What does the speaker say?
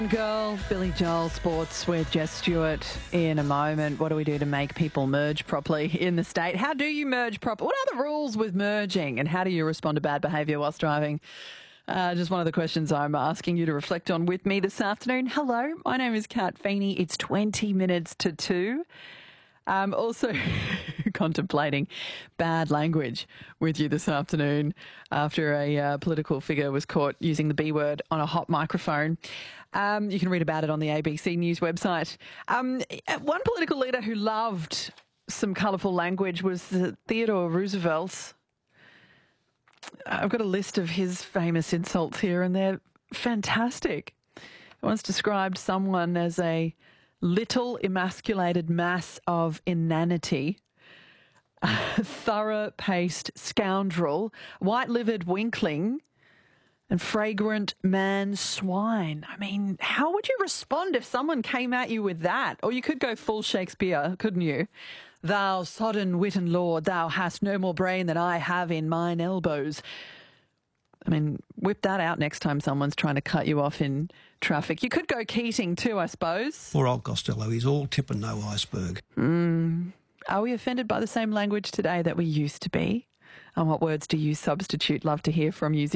Girl, Billy Joel Sports with Jess Stewart in a moment. What do we do to make people merge properly in the state? How do you merge properly? What are the rules with merging and how do you respond to bad behaviour whilst driving? Just one of the questions I'm asking you to reflect on with me this afternoon. Hello, my name is Kat Feeney. It's 20 minutes to 2. Also contemplating bad language with you this afternoon after a political figure was caught using the B word on a hot microphone. You can read about it on the ABC News website. One political leader who loved some colourful language was Theodore Roosevelt. I've got a list of his famous insults here and they're fantastic. He once described someone as a little emasculated mass of inanity, thorough-paced scoundrel, white-livered winkling, and fragrant man swine. I mean, how would you respond if someone came at you with that? Or you could go full Shakespeare, couldn't you? Thou sodden witten lord, thou hast no more brain than I have in mine elbows. I mean, whip that out next time someone's trying to cut you off in traffic. You could go Keating too, I suppose. Poor old Costello, he's all tip and no iceberg. Are we offended by the same language today that we used to be? And what words do you substitute? Love to hear from you.